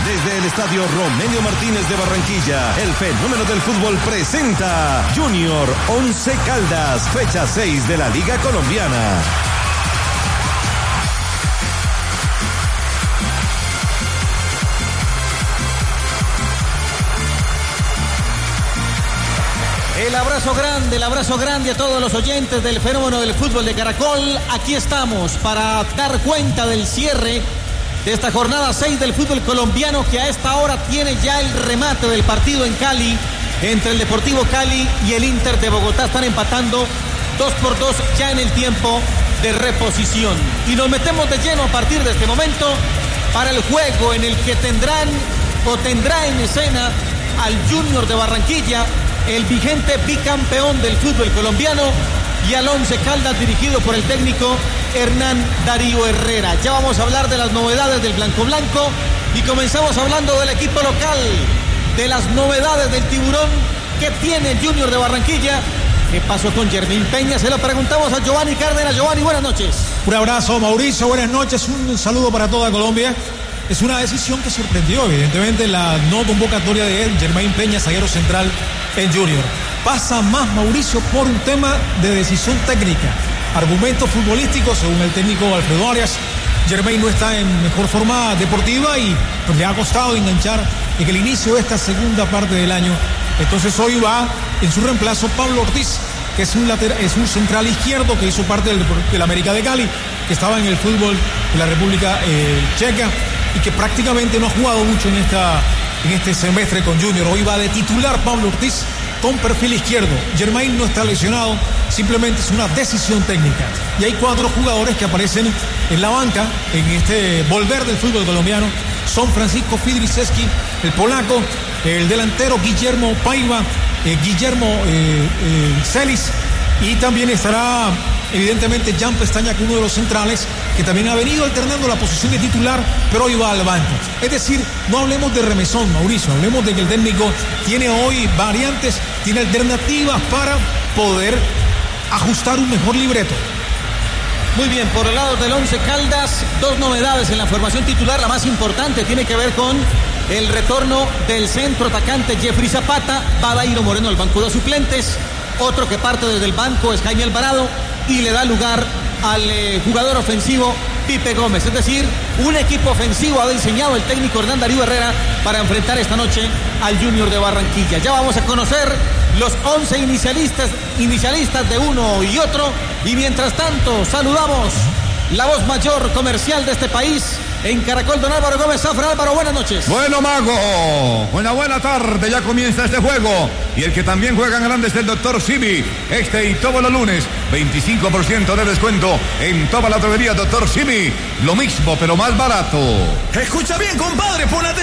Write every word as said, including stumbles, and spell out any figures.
Desde el estadio Romelio Martínez de Barranquilla, el fenómeno del fútbol presenta Junior Once Caldas, fecha seis de la Liga Colombiana. El abrazo grande, el abrazo grande a todos los oyentes del fenómeno del fútbol de Caracol. Aquí estamos para dar cuenta del cierre de esta jornada seis del fútbol colombiano, que a esta hora tiene ya el remate del partido en Cali entre el Deportivo Cali y el Inter de Bogotá. Están empatando dos por dos ya en el tiempo de reposición. Y nos metemos de lleno a partir de este momento para el juego en el que tendrán o tendrá en escena al Junior de Barranquilla, el vigente bicampeón del fútbol colombiano, y al Once Caldas dirigido por el técnico Hernán Darío Herrera. Ya vamos a hablar de las novedades del Blanco Blanco y comenzamos hablando del equipo local, de las novedades del Tiburón que tiene el Junior de Barranquilla. ¿Qué pasó con Jermain Peña? Se lo preguntamos a Giovanni Cárdenas. Giovanni, buenas noches. Un abrazo, Mauricio, buenas noches, un saludo para toda Colombia. Es una decisión que sorprendió, evidentemente, la no convocatoria de él, Jermain Peña, zaguero central en Junior. Pasa más, Mauricio, por un tema de decisión técnica. Argumentos futbolísticos, según el técnico Alfredo Arias. Jermain no está en mejor forma deportiva y pues, le ha costado enganchar en el inicio de esta segunda parte del año. Entonces hoy va en su reemplazo Pablo Ortiz, que es un, lateral, es un central izquierdo que hizo parte del, del América de Cali, que estaba en el fútbol de la República eh, Checa y que prácticamente no ha jugado mucho en, esta, en este semestre con Junior. Hoy va de titular Pablo Ortiz con perfil izquierdo. Jermain no está lesionado, simplemente es una decisión técnica. Y hay cuatro jugadores que aparecen en la banca en este volver del fútbol colombiano. Son Francisco Fidriszewski, el polaco, el delantero Guillermo Paiva, eh, Guillermo eh, eh, Celis, y también estará evidentemente Jan Pestaña, uno de los centrales, que también ha venido alternando la posición de titular, pero hoy va al banco. Es decir, no hablemos de remesón, Mauricio, hablemos de que el técnico tiene hoy variantes, tiene alternativas para poder ajustar un mejor libreto. Muy bien, por el lado del Once Caldas, dos novedades en la formación titular. La más importante tiene que ver con el retorno del centro atacante Jeffrey Zapata. Va Dairo Moreno al banco de suplentes. Otro que parte desde el banco es Jaime Alvarado y le da lugar al eh, jugador ofensivo Pipe Gómez. Es decir, un equipo ofensivo ha diseñado el técnico Hernán Darío Herrera para enfrentar esta noche al Junior de Barranquilla. Ya vamos a conocer los once inicialistas, inicialistas de uno y otro. Y mientras tanto, saludamos la voz mayor comercial de este país en Caracol, don Álvaro Gómez Zafra. Álvaro, buenas noches. Bueno, Mago, buena buena tarde, ya comienza este juego. Y el que también juega en grande es el doctor Simi. Este y todos los lunes, veinticinco por ciento de descuento en toda la droguería doctor Simi. Lo mismo, pero más barato. Escucha bien, compadre, pon atención.